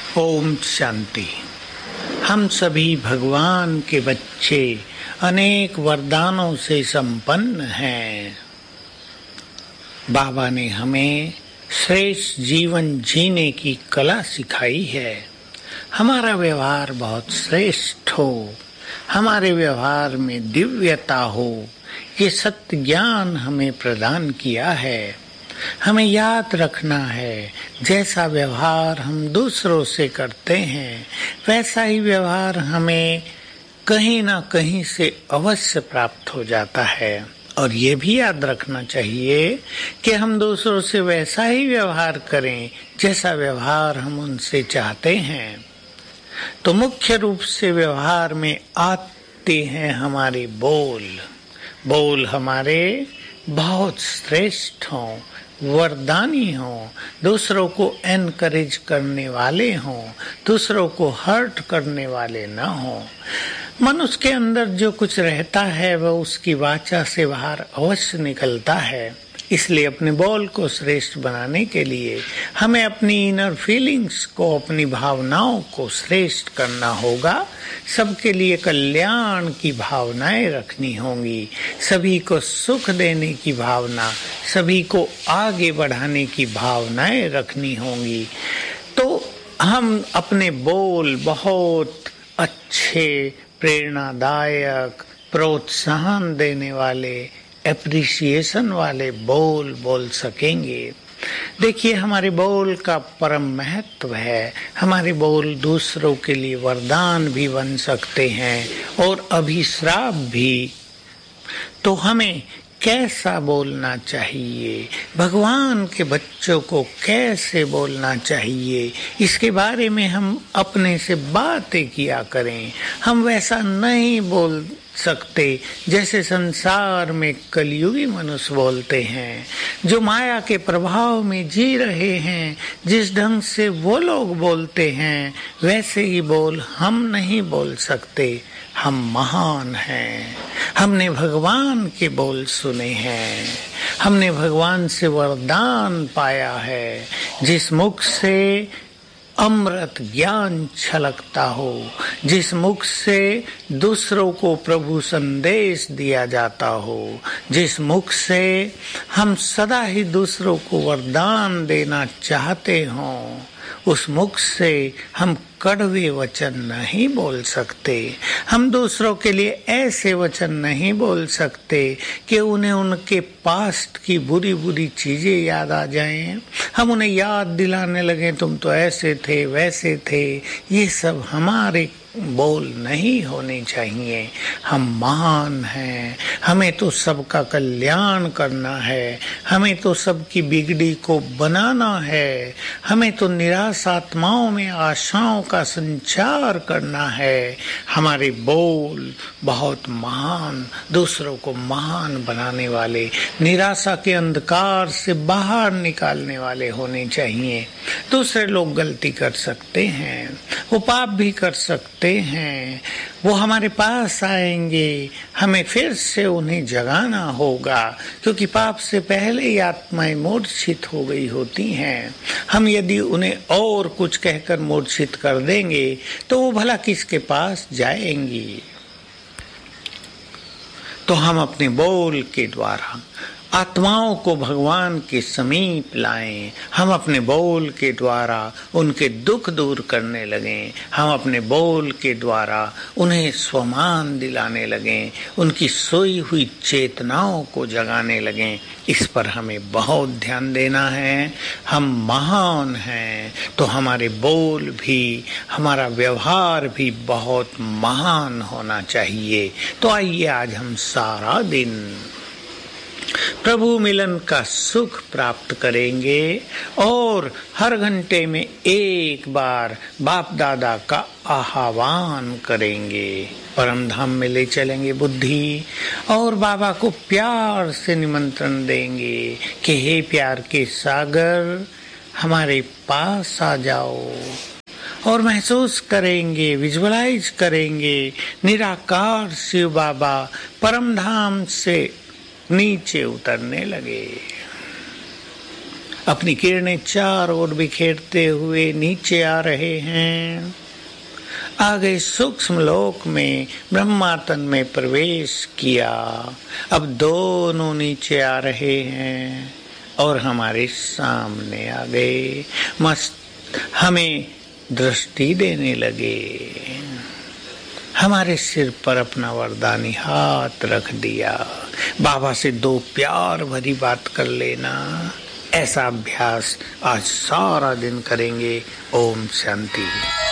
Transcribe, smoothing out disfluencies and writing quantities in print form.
ओम शांति। हम सभी भगवान के बच्चे अनेक वरदानों से संपन्न हैं। बाबा ने हमें श्रेष्ठ जीवन जीने की कला सिखाई है। हमारा व्यवहार बहुत श्रेष्ठ हो, हमारे व्यवहार में दिव्यता हो, ये सत्य ज्ञान हमें प्रदान किया है। हमें याद रखना है, जैसा व्यवहार हम दूसरों से करते हैं वैसा ही व्यवहार हमें कहीं ना कहीं से अवश्य प्राप्त हो जाता है। और ये भी याद रखना चाहिए कि हम दूसरों से वैसा ही व्यवहार करें जैसा व्यवहार हम उनसे चाहते हैं। तो मुख्य रूप से व्यवहार में आते हैं हमारे बोल हमारे बहुत श्रेष्ठ हों, वरदानी हों, दूसरों को एनकरेज करने वाले हों, दूसरों को हर्ट करने वाले न हों। मनुष्य के अंदर जो कुछ रहता है वह उसकी वाचा से बाहर अवश्य निकलता है। इसलिए अपने बोल को श्रेष्ठ बनाने के लिए हमें अपनी इनर फीलिंग्स को, अपनी भावनाओं को श्रेष्ठ करना होगा। सबके लिए कल्याण की भावनाएं रखनी होंगी, सभी को सुख देने की भावना, सभी को आगे बढ़ाने की भावनाएं रखनी होंगी। तो हम अपने बोल बहुत अच्छे, प्रेरणादायक, प्रोत्साहन देने वाले, एप्रिसिएशन वाले बोल सकेंगे। देखिए, हमारे बोल का परम महत्व है। हमारे बोल दूसरों के लिए वरदान भी बन सकते हैं और अभिश्राप भी। तो हमें कैसा बोलना चाहिए, भगवान के बच्चों को कैसे बोलना चाहिए, इसके बारे में हम अपने से बातें किया करें। हम वैसा नहीं बोल सकते जैसे संसार में कलयुगी मनुष्य बोलते हैं, जो माया के प्रभाव में जी रहे हैं। जिस ढंग से वो लोग बोलते हैं वैसे ही बोल हम नहीं बोल सकते। हम महान हैं, हमने भगवान के बोल सुने हैं, हमने भगवान से वरदान पाया है। जिस मुख से अमृत ज्ञान छलकता हो, जिस मुख से दूसरों को प्रभु संदेश दिया जाता हो, जिस मुख से हम सदा ही दूसरों को वरदान देना चाहते हों, उस मुख से हम कड़वे वचन नहीं बोल सकते। हम दूसरों के लिए ऐसे वचन नहीं बोल सकते कि उन्हें उनके पास्ट की बुरी बुरी चीजें याद आ जाएं। हम उन्हें याद दिलाने लगे, तुम तो ऐसे थे वैसे थे। ये सब हमारे बोल नहीं होने चाहिए। हम महान हैं, हमें तो सबका कल्याण करना है, हमें तो सबकी बिगड़ी को बनाना है, हमें तो निराश आत्माओं में आशाओं का संचार करना है। हमारे बोल बहुत महान, दूसरों को महान बनाने वाले, निराशा के अंधकार से बाहर निकालने वाले होने चाहिए। दूसरे लोग गलती कर सकते हैं, वो पाप भी कर सकते हैं, वो हमारे पास आएंगे, हमें फिर से उन्हें जगाना होगा, क्योंकि पाप से पहले ही आत्माएं मूर्छित हो गई होती हैं। हम यदि उन्हें और कुछ कहकर मूर्छित कर देंगे तो वो भला किसके पास जाएंगी। तो हम अपने बोल के द्वारा आत्माओं को भगवान के समीप लाएं। हम अपने बोल के द्वारा उनके दुख दूर करने लगें। हम अपने बोल के द्वारा उन्हें स्वमान दिलाने लगें, उनकी सोई हुई चेतनाओं को जगाने लगें। इस पर हमें बहुत ध्यान देना है। हम महान हैं तो हमारे बोल भी, हमारा व्यवहार भी बहुत महान होना चाहिए। तो आइए आज हम सारा दिन प्रभु मिलन का सुख प्राप्त करेंगे और हर घंटे में एक बार बाप दादा का आह्वान करेंगे। परम धाम में ले चलेंगे बुद्धि और बाबा को प्यार से निमंत्रण देंगे कि हे प्यार के सागर, हमारे पास आ जाओ। और महसूस करेंगे, विजुअलाइज करेंगे, निराकार शिव बाबा परम धाम से नीचे उतरने लगे। अपनी किरणें चारों ओर बिखेरते हुए नीचे आ रहे हैं। आ गए सूक्ष्म लोक में, ब्रह्मा तन में प्रवेश किया। अब दोनों नीचे आ रहे हैं और हमारे सामने आ गए, मस्त हमें दृष्टि देने लगे। हमारे सिर पर अपना वरदानी हाथ रख दिया। बाबा से दो प्यार भरी बात कर लेना। ऐसा अभ्यास आज सारा दिन करेंगे। ओम शांति।